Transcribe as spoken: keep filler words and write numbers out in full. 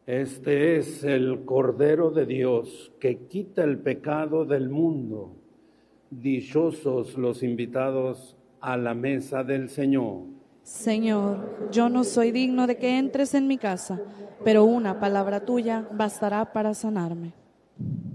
Este es el Cordero de Dios que quita el pecado del mundo. Dichosos los invitados a la mesa del Señor. Señor, yo no soy digno de que entres en mi casa, pero una palabra tuya bastará para sanarme.